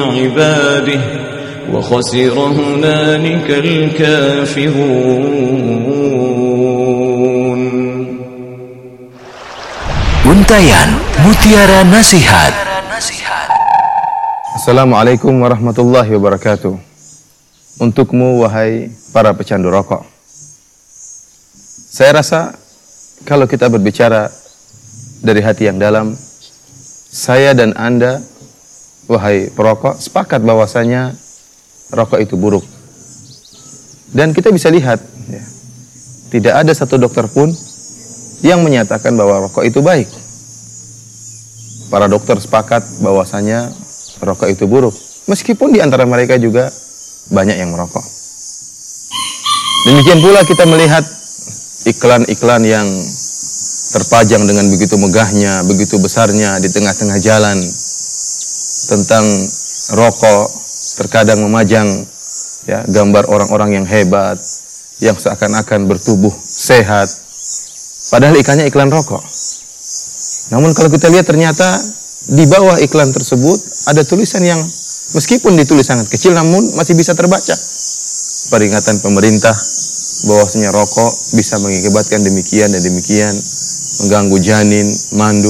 عباده وخسر هنالك الكافرون. Untayan Mutiara Nasihat. Assalamualaikum warahmatullahi wabarakatuh. Untukmu wahai para pecandu rokok, saya rasa kalau kita berbicara dari hati yang dalam, saya dan Anda wahai perokok sepakat bahwasanya rokok itu buruk. Dan kita bisa lihat ya, tidak ada satu dokter pun yang menyatakan bahwa rokok itu baik. Para dokter sepakat bahwasanya rokok itu buruk, meskipun di antara mereka juga banyak yang merokok. Demikian pula kita melihat iklan-iklan yang terpajang dengan begitu megahnya, begitu besarnya di tengah-tengah jalan tentang rokok, terkadang memajang ya gambar orang-orang yang hebat, yang seakan-akan bertubuh sehat, padahal iklannya iklan rokok. Namun kalau kita lihat ternyata di bawah iklan tersebut ada tulisan yang meskipun ditulis sangat kecil namun masih bisa terbaca. Peringatan pemerintah bahwasanya rokok bisa mengakibatkan demikian dan demikian, mengganggu janin, mandu,